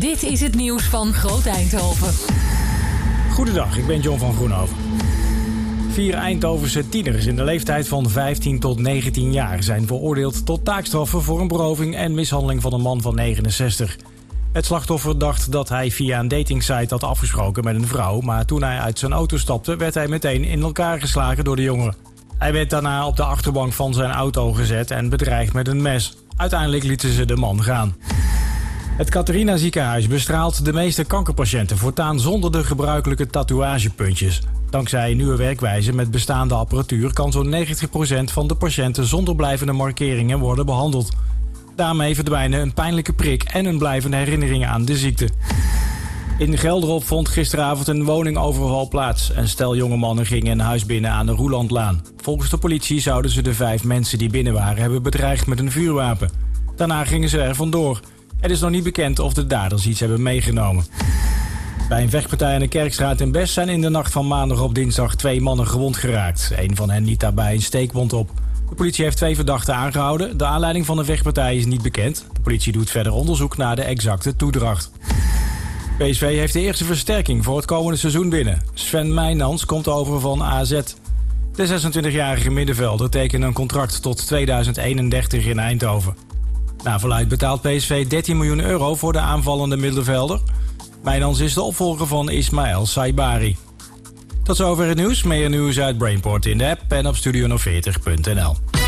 Dit is het nieuws van Groot Eindhoven. Goedendag, ik ben John van Groenhoven. 4 Eindhovense tieners in de leeftijd van 15 tot 19 jaar zijn veroordeeld tot taakstraffen voor een beroving en mishandeling van een man van 69. Het slachtoffer dacht dat hij via een datingsite had afgesproken met een vrouw, maar toen hij uit zijn auto stapte werd hij meteen in elkaar geslagen door de jongeren. Hij werd daarna op de achterbank van zijn auto gezet en bedreigd met een mes. Uiteindelijk lieten ze de man gaan. Het Catharina ziekenhuis bestraalt de meeste kankerpatiënten voortaan zonder de gebruikelijke tatoeagepuntjes. Dankzij nieuwe werkwijze met bestaande apparatuur kan zo'n 90% van de patiënten zonder blijvende markeringen worden behandeld. Daarmee verdwijnen een pijnlijke prik en een blijvende herinnering aan de ziekte. In Gelderop vond gisteravond een woningoverval plaats. Een stel jonge mannen gingen een huis binnen aan de Roelandlaan. Volgens de politie zouden ze de 5 mensen die binnen waren hebben bedreigd met een vuurwapen. Daarna gingen ze er vandoor. Het is nog niet bekend of de daders iets hebben meegenomen. Bij een vechtpartij aan de Kerkstraat in Best zijn in de nacht van maandag op dinsdag 2 mannen gewond geraakt. Een van hen liet daarbij een steekwond op. De politie heeft 2 verdachten aangehouden. De aanleiding van de vechtpartij is niet bekend. De politie doet verder onderzoek naar de exacte toedracht. PSV heeft de eerste versterking voor het komende seizoen binnen. Sven Meijnans komt over van AZ. De 26-jarige middenvelder tekende een contract tot 2031 in Eindhoven. Naar verluidt betaalt PSV 13 miljoen euro voor de aanvallende middenvelder. Meijnans is de opvolger van Ismaël Saibari. Tot zover het nieuws. Meer nieuws uit Brainport in de app en op studiono40.nl.